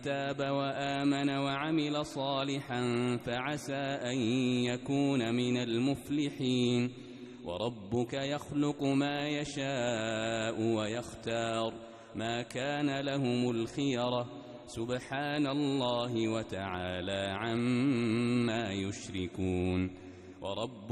تاب وآمن وعمل صالحا فعسى أن يكون من المفلحين وربك يخلق ما يشاء ويختار ما كان لهم الخيرة سبحان الله وتعالى عما يشركون